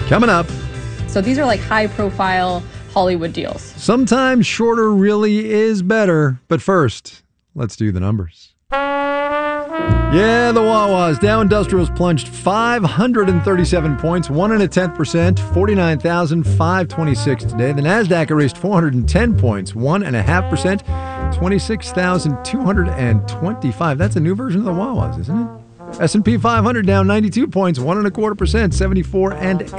Coming up, So these are like high-profile Hollywood deals. sometimes shorter really is better. But first, let's do the numbers. Yeah, the Wawas. Dow Industrials plunged 537 points, 1.1%, 49,526 today. The Nasdaq erased 410 points, 1.5%, 26,225. That's a new version of the Wawas, isn't it? S&P 500 down 92 points, 1.25%, 74 and